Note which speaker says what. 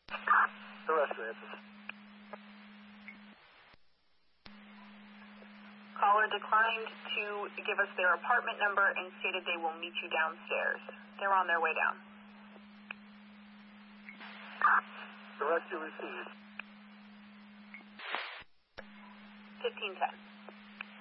Speaker 1: The rest of it.
Speaker 2: Caller declined to give us their apartment number and stated they will meet you downstairs. They're on their way down.
Speaker 1: The rest you received.
Speaker 2: 1510.